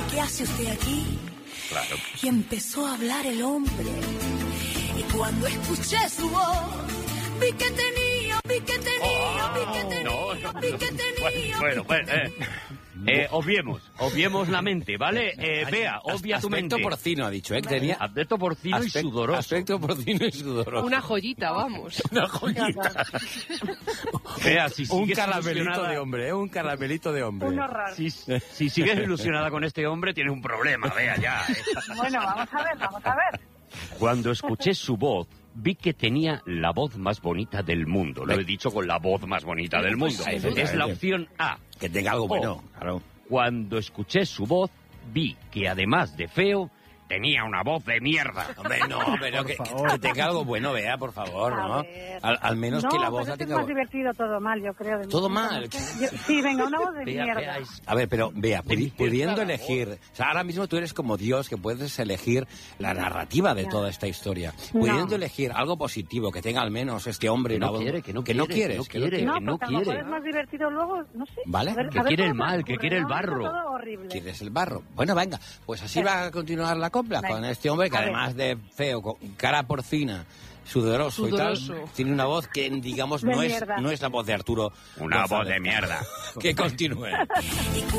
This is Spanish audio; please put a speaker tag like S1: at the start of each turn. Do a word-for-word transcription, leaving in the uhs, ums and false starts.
S1: ¿qué hace usted aquí?
S2: Claro.
S1: Y empezó a hablar el hombre. Y cuando escuché su voz, vi que tenía, vi que tenía, vi que tenía,
S2: no, no,
S1: vi que tenía.
S2: Bueno, bueno, eh, eh, obviemos, obviemos la mente, ¿vale? Eh, Bea, obvia tu mente.
S3: Aspecto porcino, ha dicho, ¿eh? Que tenía
S2: Aspecto porcino y
S3: aspecto,
S2: sudoroso.
S3: aspecto porcino y sudoroso.
S4: Una joyita, vamos.
S3: Una joyita.
S2: Bea, si
S3: Un
S2: sigues
S3: caramelito
S2: ilusionada-
S3: de hombre, ¿eh? Un caramelito de hombre.
S5: Un horror.
S2: Si, si sigues ilusionada con este hombre, tienes un problema, Bea, ya. eh.
S5: Bueno, vamos a ver, vamos a ver.
S2: Cuando escuché su voz, vi que tenía la voz más bonita del mundo. Lo he dicho con la voz más bonita del mundo.
S3: Pues, efectivamente.
S2: Es la opción A.
S3: Que tenga algo bueno,
S2: Oh.
S3: claro.
S2: Cuando escuché su voz, vi que además de feo, tenía una voz de mierda.
S3: Hombre, no, pero que, que tenga algo bueno, vea, por favor,
S5: A
S3: ¿no?
S5: ver.
S3: Al, al menos
S5: no,
S3: que la
S5: pero
S3: voz
S5: es
S3: la
S5: que es
S3: tenga...
S5: más divertido todo mal, yo creo. de
S3: ¿Todo
S5: mi-
S3: mal?
S5: Yo- sí, venga, una voz de
S2: Bea,
S5: mierda.
S2: Bea, es-
S3: A ver, pero vea, pudi-
S2: mierda,
S3: pudiendo
S2: la
S3: elegir... O sea, ahora mismo tú eres como Dios, que puedes elegir la narrativa de
S5: Ya.
S3: toda esta historia.
S5: No.
S3: Pudiendo elegir algo positivo, que tenga al menos este hombre...
S2: Que no
S3: una voz-
S2: quiere, que no
S3: que no
S2: quiere,
S3: quieres,
S2: que no quiere.
S5: no,
S2: que no
S5: porque a lo mejor
S2: quiere.
S5: es más divertido luego, no sé.
S3: Vale.
S5: A ver-
S2: Que
S5: a ver
S2: quiere
S5: cómo
S2: el
S5: se
S2: mal,
S5: me
S2: que
S5: ocurre,
S2: quiere el
S5: ¿no?
S2: barro.
S5: Todo horrible.
S3: ¿Quieres el barro? Bueno, venga, pues así va a continuar la copla
S5: Venga.
S3: con este hombre que
S5: A ver.
S3: además de feo, con cara porcina, sudoroso,
S4: Sudoroso.
S3: y tal, tiene una voz que, digamos,
S5: De
S3: no es,
S5: mierda.
S3: no es la voz de Arturo.
S2: Una voz
S3: González.
S2: de mierda.
S3: Que continúe.